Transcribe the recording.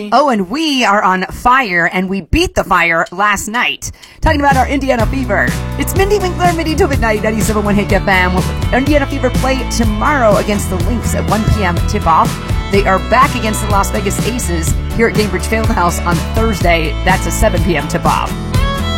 Mindy. Oh, and we are on fire, and we beat the fire last night. Talking about our Indiana Fever. It's Mindy Winkler, Mindy to Midnight, 97.1 Hit FM. Indiana Fever play tomorrow against the Lynx at 1 p.m. tip-off. They are back against the Las Vegas Aces here at Gainbridge Fieldhouse on Thursday. That's a 7 p.m. tip-off.